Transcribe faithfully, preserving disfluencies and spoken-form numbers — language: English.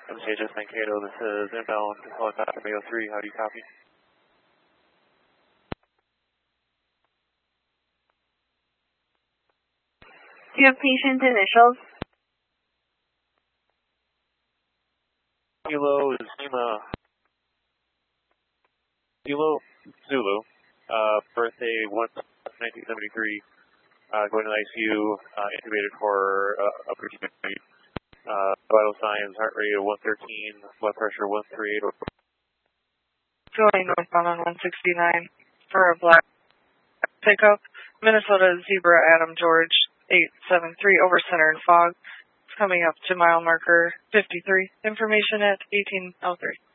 M C H S Mankato, this is inbound helicopter Mayo three, how do you copy? Do you have patient initials? Kilo Zima, Kilo Zulu, uh, birthday one nineteen seventy-three, uh, going to the I C U, uh, intubated for uh, upper G B. Uh, vital signs, heart rate of one thirteen, blood pressure one thirty-eight. Going northbound on one sixty-nine for a black pickup. Minnesota Zebra Adam George eight seven three over center and fog. It's coming up to mile marker fifty-three. Information at eighteen oh three.